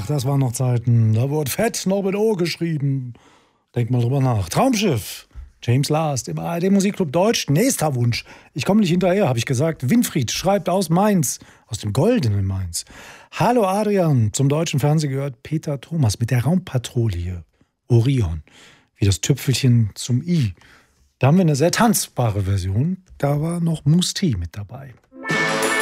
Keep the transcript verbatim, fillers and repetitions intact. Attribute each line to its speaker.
Speaker 1: das waren noch Zeiten. Da wurde fett noch mit O geschrieben. Denk mal drüber nach. Traumschiff. James Last im A R D Musikclub Deutsch. Nächster Wunsch. Ich komme nicht hinterher, habe ich gesagt. Winfried schreibt aus Mainz. Aus dem goldenen Mainz. Hallo Adrian. Zum deutschen Fernsehen gehört Peter Thomas mit der Raumpatrouille. Orion. Wie das Tüpfelchen zum I. Da haben wir eine sehr tanzbare Version. Da war noch Musti mit dabei.